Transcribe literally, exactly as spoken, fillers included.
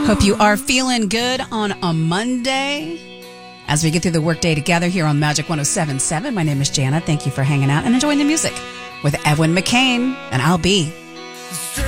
Hope you are feeling good on a Monday as we get through the workday together here on Magic one oh seven point seven. My name is Jana. Thank you for hanging out and enjoying the music with Edwin McCain, and I'll be